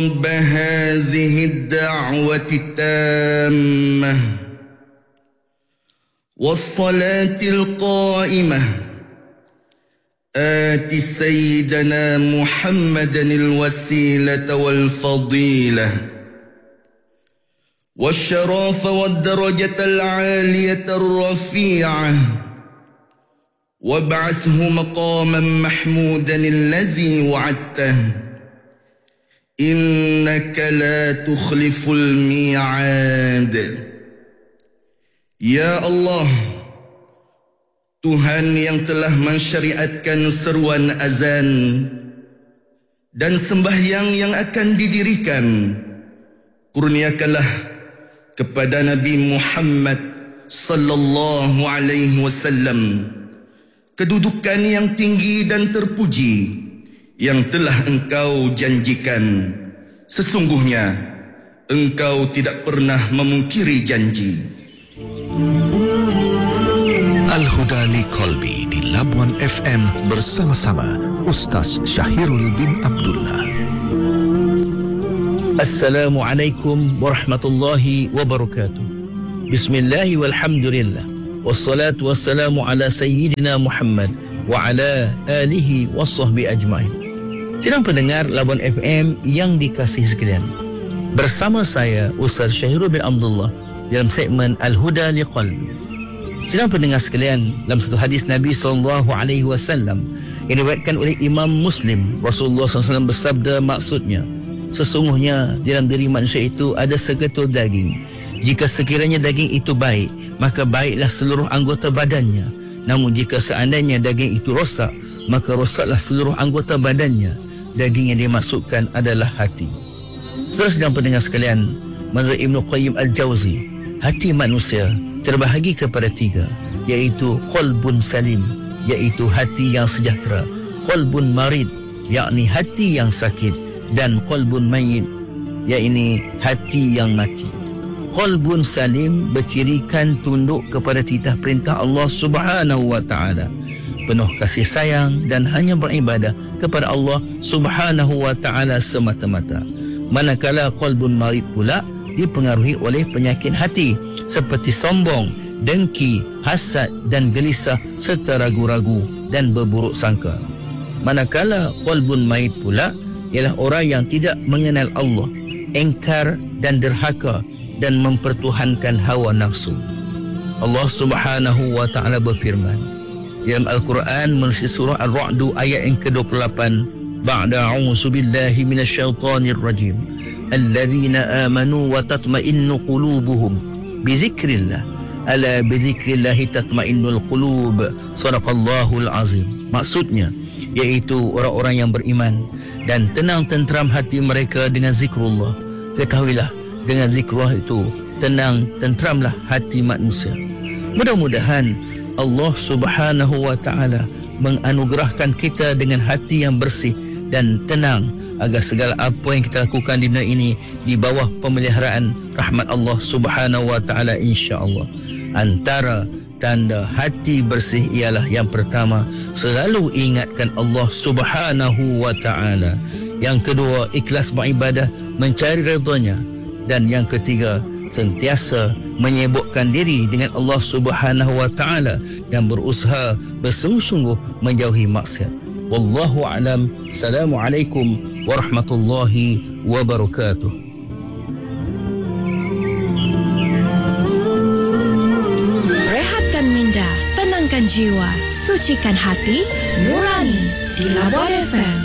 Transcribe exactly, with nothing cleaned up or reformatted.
رب هذه الدعوة التامة والصلاة القائمة آت سيدنا محمدا الوسيلة والفضيلة والشرف والدرجة العالية الرفيعة وابعثه مقاما محمودا الذي وعدته إنك لا تخلف الميعاد. Ya Allah, Tuhan yang telah mensyariatkan seruan azan dan sembahyang yang akan didirikan, kurniakanlah kepada Nabi Muhammad sallallahu alaihi wasallam kedudukan yang tinggi dan terpuji yang telah Engkau janjikan. Sesungguhnya Engkau tidak pernah memungkiri janji. Al-Huda li Qalbi di Labuan F M bersama-sama Ustaz Syahirul bin Abdullah. Assalamualaikum warahmatullahi wabarakatuh. Bismillahi walhamdulillah. Wassalatu wassalamu ala sayyidina Muhammad wa ala alihi wassahbi ajma'in. Sidang pendengar Labuan F M yang dikasihi sekalian, bersama saya Ustaz Syahirul bin Abdullah dalam segmen Al-Huda li Qalbi. Sidang pendengar sekalian, dalam satu hadis Nabi sallallahu alaihi wasallam yang diriwayatkan oleh Imam Muslim, Rasulullah sallallahu alaihi wasallam bersabda, maksudnya, sesungguhnya di dalam diri manusia itu ada segetul daging. Jika sekiranya daging itu baik, maka baiklah seluruh anggota badannya. Namun jika seandainya daging itu rosak, maka rosaklah seluruh anggota badannya. Daging yang dimaksudkan adalah hati. Saudara sidang pendengar sekalian, menurut Ibnu Qayyim Al-Jauzi, hati manusia terbahagi kepada tiga, iaitu qalbun salim, iaitu hati yang sejahtera, qalbun marid, yakni hati yang sakit, dan qalbun mayyit, yakni hati yang mati. Qalbun salim bercirikan tunduk kepada titah perintah Allah Subhanahu wa taala, penuh kasih sayang dan hanya beribadah kepada Allah Subhanahu wa taala semata-mata. Manakala qalbun marid pula dipengaruhi oleh penyakit hati seperti sombong, dengki, hasad dan gelisah serta ragu-ragu dan berburuk sangka. Manakala qalbun mayyit pula ialah orang yang tidak mengenal Allah, engkar dan derhaka dan mempertuhankan hawa nafsu. Allah Subhanahu wa taala berfirman dalam Al-Quran melalui surah Ar-Ra'd ayat yang ke dua puluh lapan, ba'da a'udzu billahi minasyaitonir rajim, alladzina amanu wa tatma'innu qulubuhum bizikrillah ala bizikrillah tatma'innul qulub. Sadaqallahul azim. Maksudnya iaitu orang-orang yang beriman dan tenang tenteram hati mereka dengan zikrullah. Ketahuilah, dengan zikrullah itu tenang tenteramlah hati manusia. Mudah-mudahan Allah Subhanahu wa taala menganugerahkan kita dengan hati yang bersih dan tenang, agar segala apa yang kita lakukan di dunia ini di bawah pemeliharaan rahmat Allah Subhanahu wa taala, insya-Allah. Antara tanda hati bersih ialah yang pertama, selalu ingatkan Allah Subhanahu wa taala. Yang kedua, ikhlas beribadah mencari redha-Nya. Dan yang ketiga, sentiasa menyibukkan diri dengan Allah Subhanahu wa taala dan berusaha bersungguh-sungguh menjauhi maksiat. Wallahu a'lam. Assalamualaikum warahmatullahi wabarakatuh. Rehatkan minda, tenangkan jiwa, sucikan hati, nurani di Labuan F M.